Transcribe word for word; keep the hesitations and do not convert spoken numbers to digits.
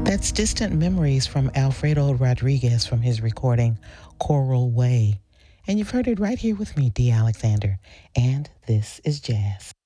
That's Distant Memories from Alfredo Rodriguez from his recording Coral Way. And you've heard it right here with me, Dee Alexander. And this is Jazz.